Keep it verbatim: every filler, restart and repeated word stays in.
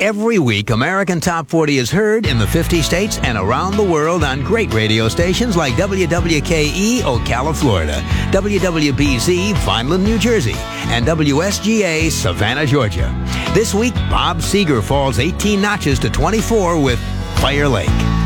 Every week, American Top forty is heard in the fifty states and around the world on great radio stations like W W K E, Ocala, Florida, W W B Z, Vineland, New Jersey, and W S G A, Savannah, Georgia. This week, Bob Seger falls eighteen notches to twenty-four with Fire Lake.